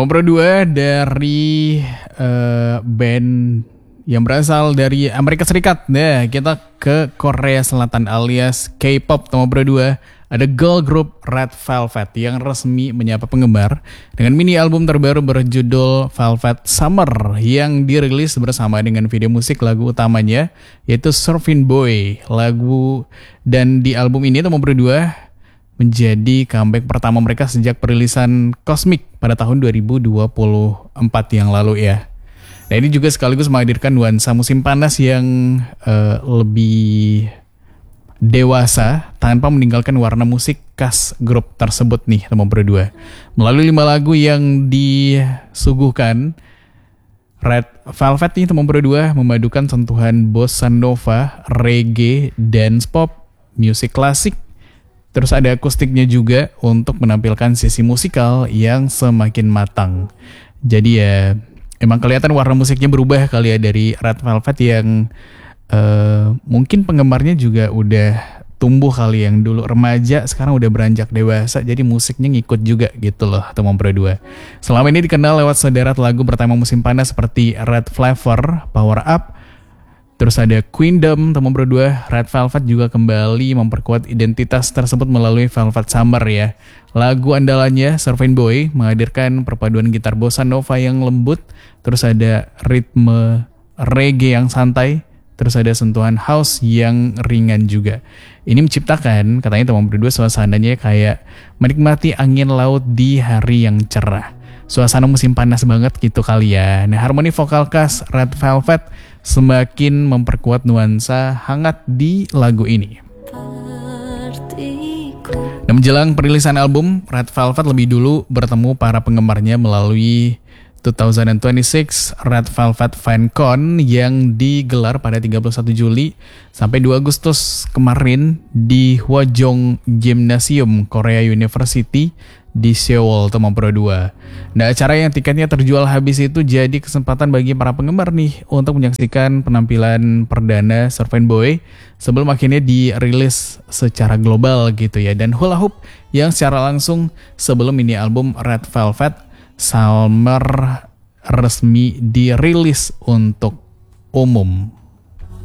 Nomor 2 dari band yang berasal dari Amerika Serikat. Nah, kita ke Korea Selatan alias K-pop. Nomor 2 ada girl group Red Velvet yang resmi menyapa penggemar dengan mini album terbaru berjudul Velvet Summer yang dirilis bersama dengan video musik lagu utamanya yaitu Surfing Boy. Lagu dan di album ini nomor 2 menjadi comeback pertama mereka sejak perilisan Cosmic pada tahun 2024 yang lalu ya. Nah, ini juga sekaligus menghadirkan nuansa musim panas yang lebih dewasa tanpa meninggalkan warna musik khas grup tersebut nih nomor 2. Melalui 5 lagu yang disuguhkan, Red Velvet nih nomor 2 memadukan sentuhan bossa nova, reggae, dance pop, musik klasik. Terus ada akustiknya juga untuk menampilkan sisi musikal yang semakin matang. Jadi ya emang kelihatan warna musiknya berubah kali ya dari Red Velvet yang mungkin penggemarnya juga udah tumbuh kali, yang dulu remaja sekarang udah beranjak dewasa, jadi musiknya ngikut juga gitu loh nomor 2. Selama ini dikenal lewat sederet lagu pertama musim panas seperti Red Flavor, Power Up, terus ada Queendom nomor 2. Red Velvet juga kembali memperkuat identitas tersebut melalui Velvet Summer ya. Lagu andalannya Surfing Boy menghadirkan perpaduan gitar bossa nova yang lembut, terus ada ritme reggae yang santai, terus ada sentuhan house yang ringan juga. Ini menciptakan, katanya nomor 2, suasananya kayak menikmati angin laut di hari yang cerah. Suasana musim panas banget gitu kali ya. Nah, harmoni vokal khas Red Velvet semakin memperkuat nuansa hangat di lagu ini. Nah, menjelang perilisan album, Red Velvet lebih dulu bertemu para penggemarnya melalui 2026 Red Velvet FanCon yang digelar pada 31 Juli sampai 2 Agustus kemarin di Hwajong Gymnasium Korea University di Seoul nomor 2. Nah, acara yang tiketnya terjual habis itu jadi kesempatan bagi para penggemar nih untuk menyaksikan penampilan perdana Surfing Boy sebelum akhirnya dirilis secara global gitu ya. Dan Hula Hoop yang secara langsung sebelum ini album Red Velvet Summer resmi dirilis untuk umum.